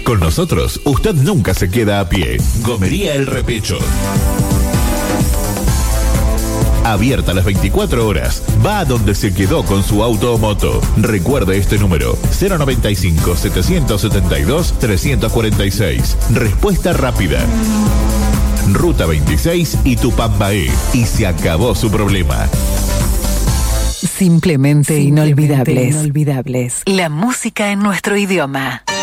Con nosotros, usted nunca se queda a pie. Gomería El Repecho. Abierta las 24 horas. Va a donde se quedó con su auto o moto. Recuerde este número: 095-772-346. Respuesta rápida. Ruta 26 y Tupambaé. Y se acabó su problema. Simplemente inolvidables. La música en nuestro idioma.